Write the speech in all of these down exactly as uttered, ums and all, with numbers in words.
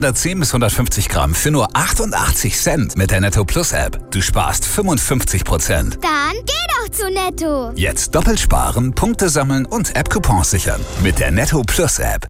hundertzehn bis hundertfünfzig Gramm für nur achtundachtzig Cent mit der Netto Plus App. Du sparst fünfundfünfzig Prozent. Dann geh doch zu Netto. Jetzt doppelt sparen, Punkte sammeln und App-Coupons sichern mit der Netto Plus App.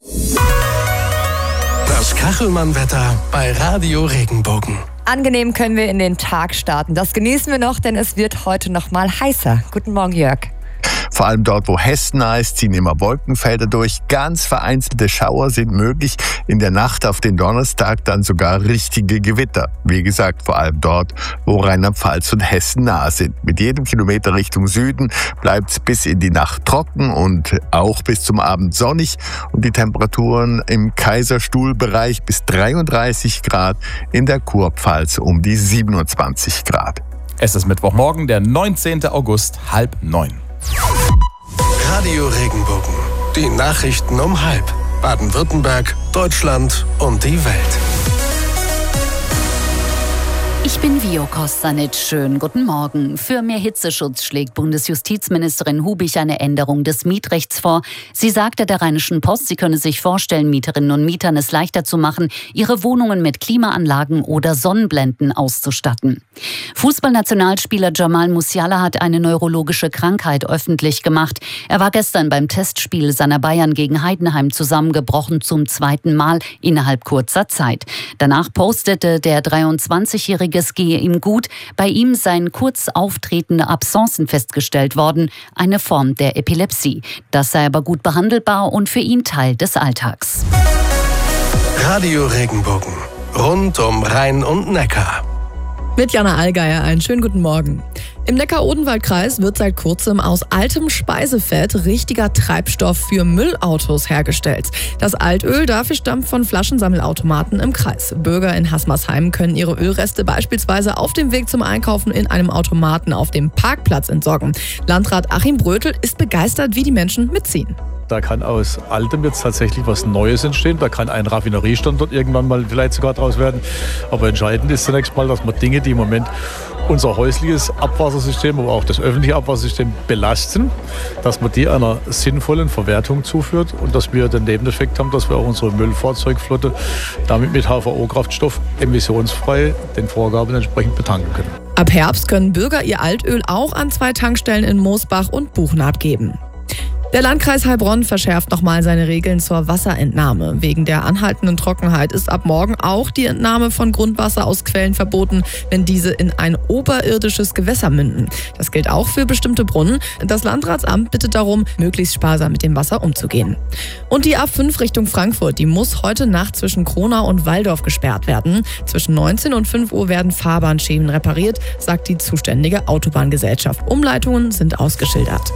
Das Kachelmann-Wetter bei Radio Regenbogen. Angenehm können wir in den Tag starten. Das genießen wir noch, denn es wird heute noch mal heißer. Guten Morgen, Jörg. Vor allem dort, wo Hessen ist, ziehen immer Wolkenfelder durch. Ganz vereinzelte Schauer sind möglich. In der Nacht auf den Donnerstag dann sogar richtige Gewitter. Wie gesagt, vor allem dort, wo Rheinland-Pfalz und Hessen nahe sind. Mit jedem Kilometer Richtung Süden bleibt es bis in die Nacht trocken und auch bis zum Abend sonnig. Und die Temperaturen im Kaiserstuhlbereich bis dreiunddreißig Grad, in der Kurpfalz um die siebenundzwanzig Grad. Es ist Mittwochmorgen, der neunzehnten August, halb neun. Radio Regenbogen. Die Nachrichten um halb. Baden-Württemberg, Deutschland und die Welt. Ich bin Vio Kostanic. Schönen guten Morgen. Für mehr Hitzeschutz schlägt Bundesjustizministerin Hubich eine Änderung des Mietrechts vor. Sie sagte der Rheinischen Post, sie könne sich vorstellen, Mieterinnen und Mietern es leichter zu machen, ihre Wohnungen mit Klimaanlagen oder Sonnenblenden auszustatten. Fußballnationalspieler Jamal Musiala hat eine neurologische Krankheit öffentlich gemacht. Er war gestern beim Testspiel seiner Bayern gegen Heidenheim zusammengebrochen, zum zweiten Mal innerhalb kurzer Zeit. Danach postete der dreiundzwanzigjährige, es gehe ihm gut. Bei ihm seien kurz auftretende Absenzen festgestellt worden, eine Form der Epilepsie. Das sei aber gut behandelbar und für ihn Teil des Alltags. Radio Regenbogen. Rund um Rhein und Neckar. Mit Jana Allgeier einen schönen guten Morgen. Im Neckar-Odenwald-Kreis wird seit kurzem aus altem Speisefett richtiger Treibstoff für Müllautos hergestellt. Das Altöl dafür stammt von Flaschensammelautomaten im Kreis. Bürger in Haßmersheim können ihre Ölreste beispielsweise auf dem Weg zum Einkaufen in einem Automaten auf dem Parkplatz entsorgen. Landrat Achim Brötel ist begeistert, wie die Menschen mitziehen. Da kann aus Altem jetzt tatsächlich was Neues entstehen. Da kann ein Raffineriestandort irgendwann mal vielleicht sogar draus werden. Aber entscheidend ist zunächst mal, dass man Dinge, die im Moment unser häusliches Abwassersystem, aber auch das öffentliche Abwassersystem belasten, dass man die einer sinnvollen Verwertung zuführt und dass wir den Nebeneffekt haben, dass wir auch unsere Müllfahrzeugflotte damit mit H V O-Kraftstoff emissionsfrei den Vorgaben entsprechend betanken können. Ab Herbst können Bürger ihr Altöl auch an zwei Tankstellen in Moosbach und Buchen abgeben. Der Landkreis Heilbronn verschärft nochmal seine Regeln zur Wasserentnahme. Wegen der anhaltenden Trockenheit ist ab morgen auch die Entnahme von Grundwasser aus Quellen verboten, wenn diese in ein oberirdisches Gewässer münden. Das gilt auch für bestimmte Brunnen. Das Landratsamt bittet darum, möglichst sparsam mit dem Wasser umzugehen. Und die A fünf Richtung Frankfurt, die muss heute Nacht zwischen Kronau und Walldorf gesperrt werden. Zwischen neunzehn und fünf Uhr werden Fahrbahnschäden repariert, sagt die zuständige Autobahngesellschaft. Umleitungen sind ausgeschildert.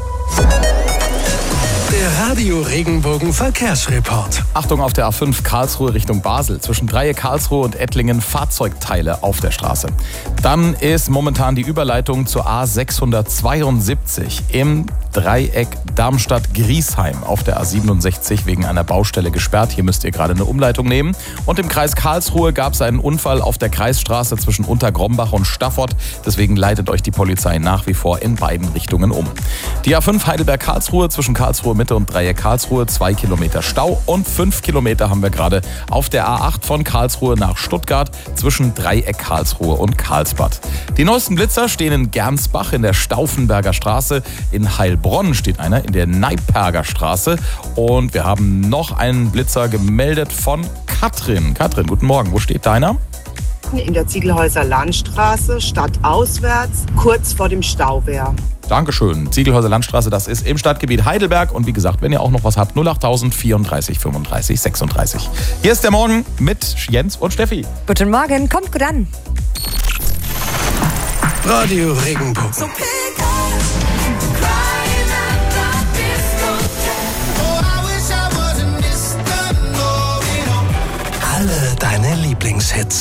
Der Radio Regenbogen Verkehrsreport. Achtung auf der A fünf Karlsruhe Richtung Basel. Zwischen Dreieck Karlsruhe und Ettlingen Fahrzeugteile auf der Straße. Dann ist momentan die Überleitung zur A sechshundertzweiundsiebzig im Dreieck Darmstadt-Griesheim auf der A siebenundsechzig wegen einer Baustelle gesperrt. Hier müsst ihr gerade eine Umleitung nehmen. Und im Kreis Karlsruhe gab es einen Unfall auf der Kreisstraße zwischen Untergrombach und Staffort. Deswegen leitet euch die Polizei nach wie vor in beiden Richtungen um. Die A fünf Heidelberg-Karlsruhe zwischen Karlsruhe Mitte und Dreieck Karlsruhe, zwei Kilometer Stau und fünf Kilometer haben wir gerade auf der A acht von Karlsruhe nach Stuttgart zwischen Dreieck Karlsruhe und Karlsbad. Die neuesten Blitzer stehen in Gernsbach in der Stauffenberger Straße, in Heilbronn steht einer in der Neiperger Straße und wir haben noch einen Blitzer gemeldet von Katrin. Katrin, guten Morgen, wo steht deiner? In der Ziegelhäuser Landstraße, stadtauswärts, kurz vor dem Stauwehr. Dankeschön. Ziegelhäuser Landstraße, das ist im Stadtgebiet Heidelberg. Und wie gesagt, wenn ihr auch noch was habt, null achttausend vierunddreißig fünfunddreißig sechsunddreißig. Hier ist der Morgen mit Jens und Steffi. Guten Morgen, kommt gut an. Radio Regenbogen. Alle deine Lieblingshits.